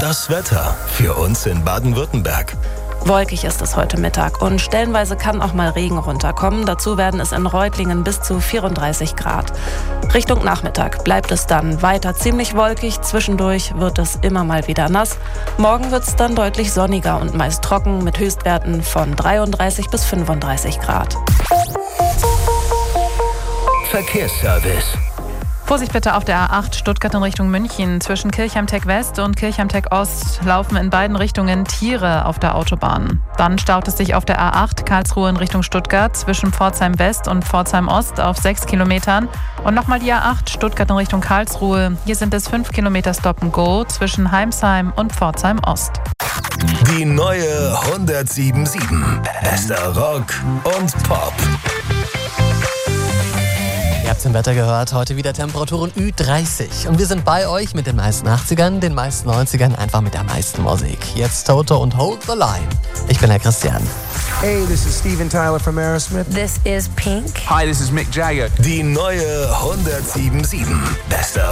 Das Wetter für uns in Baden-Württemberg. Wolkig ist es heute Mittag und stellenweise kann auch mal Regen runterkommen. Dazu werden es in Reutlingen bis zu 34 Grad. Richtung Nachmittag bleibt es dann weiter ziemlich wolkig. Zwischendurch wird es immer mal wieder nass. Morgen wird es dann deutlich sonniger und meist trocken mit Höchstwerten von 33 bis 35 Grad. Verkehrsservice. Vorsicht bitte auf der A8 Stuttgart in Richtung München. Zwischen Kirchheim-Tech West und Kirchheim-Tech Ost laufen in beiden Richtungen Tiere auf der Autobahn. Dann staut es sich auf der A8 Karlsruhe in Richtung Stuttgart zwischen Pforzheim West und Pforzheim Ost auf 6 Kilometern. Und nochmal die A8 Stuttgart in Richtung Karlsruhe. Hier sind es 5 Kilometer Stop and Go zwischen Heimsheim und Pforzheim Ost. Die neue 107.7. Bester Rock und Pop. Ihr habt im Wetter gehört, heute wieder Temperaturen Ü30. Und wir sind bei euch mit den meisten 80ern, den meisten 90ern, einfach mit der meisten Musik. Jetzt Toto und Hold the Line. Ich bin der Christian. Hey, this is Steven Tyler from Aerosmith. This is Pink. Hi, this is Mick Jagger. Die neue 107.7. Bester